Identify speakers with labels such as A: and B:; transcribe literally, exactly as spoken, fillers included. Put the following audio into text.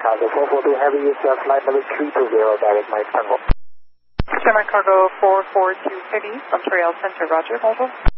A: Cargo four four two Heavy, is your flight level three two zero, direct Mike Tango.
B: Semi Cargo four four two Heavy, from Trail Center, roger, Volvo.